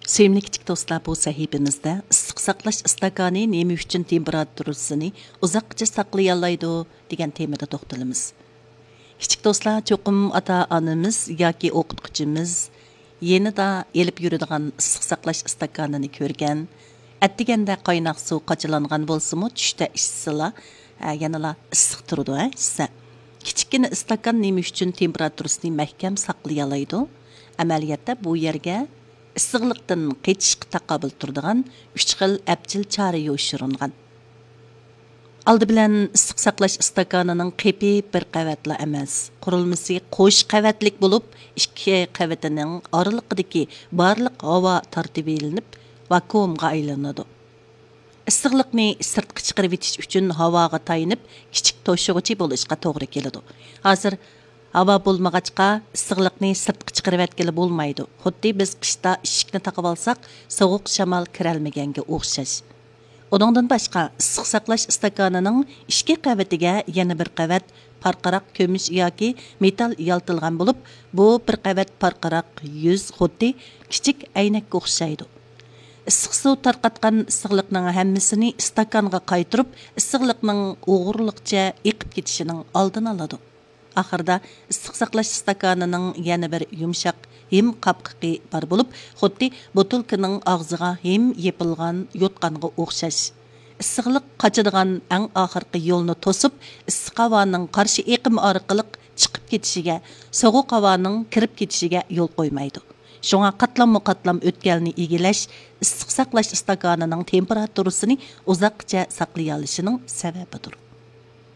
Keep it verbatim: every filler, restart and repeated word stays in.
Sevimli kichik do'stlar, bu sahifamizda issiq saqlash istakani nima uchun temperaturasini uzoqcha saqlay oladi degan temada to'xtalamiz. Kichik do'stlar, cho'qim ota-onamiz yoki o'qituvchimiz yenida elib yuradigan issiq saqlash istakanini ko'rgan, atdiganda qaynoq suv qachilangan bo'lsa-mu, tushda ichsala, yanala issiq turadi, ha? Siz kichikina istakan nima uchun temperaturasini mahkam saqlay oladi? Amaliyotda bu yerga issiqlikdan qechishga taqobil turadigan uch xil abjil chora yo'shirilgan. Aldı bilan issiq saqlash istakanining qepi bir qavatli emas, qurilmasi qo'sh qavatlik bo'lib, ikki qavatining oralig'idagi barliq havo tortib elinib, vakuumga aylanadi. Issiqlikni sirtqa chiqarib etish uchun havoga tayinib, kichik to'shig'ichi bo'lishga to'g'ri keladi. Hozir havo bo'lmag'achqa issiqlikni sirtqa chiqarib etgili bo'lmaydi. Xuddi biz qishda eshikni taqib olsak, sovuq shamol kiralmaganga o'xshash. Onundan boshqa issiq saqlash istakanining ikki qavatiga yana bir qavat parqaroq ko'mish yoki metal yaltilgan bo'lib, bu bir qavat parqaroq yuz xuddi kichik aynakka o'xshaydi. Issiq suv tarqatgan issiqlikning hammasini istakanga qaytirib, issiqlikning o'g'irliqcha eqib ketishining oldini oladi. Axırda issiq saqlash istakanining yana bir yumshoq hem qapqiqi bor bo'lib, xuddi butulkaning og'ziga hem yepilgan yotqanga o'xshash. Issiqlik qochadigan eng oxirgi yo'lni to'sib, issiq havoning qarshi eqimi orqali chiqib ketishiga, sovuq havoning kirib ketishiga yo'l qo'ymaydi. Shunga qatlam-qatlam o'tkalni egilash issiq saqlash istakanining temperaturasini uzoqcha saqlay olishining sababidir.